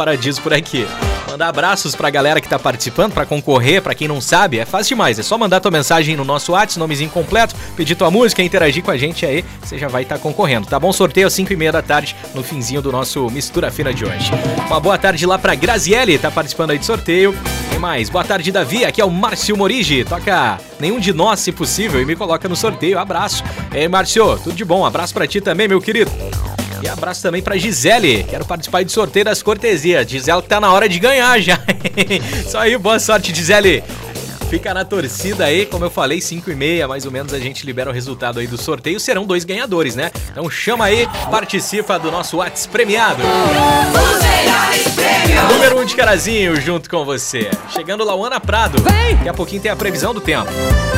Paradiso por aqui. Mandar abraços pra galera que tá participando, pra concorrer, pra quem não sabe, é fácil demais. É só mandar tua mensagem no nosso WhatsApp, nomezinho completo, pedir tua música, interagir com a gente aí, você já vai estar concorrendo, tá bom? Sorteio às 5h30 da tarde, no finzinho do nosso Mistura Fina de hoje. Uma boa tarde lá pra Graziele, tá participando aí de sorteio. Quem mais? Boa tarde, Davi, aqui é o Márcio Morigi. Toca Nenhum de Nós, se possível, e me coloca no sorteio. Abraço. Ei, Márcio, tudo de bom. Abraço pra ti também, meu querido. E abraço também pra Gisele. Quero participar aí do sorteio das cortesias. Gisele que tá na hora de ganhar já. Isso aí, boa sorte, Gisele. Fica na torcida aí, como eu falei, 5h30, mais ou menos, a gente libera o resultado aí do sorteio. Serão 2 ganhadores, né? Então chama aí, participa do nosso WhatsApp premiado. Número 1 de Carazinho junto com você. Chegando Lauana Prado. Daqui a pouquinho tem a previsão do tempo.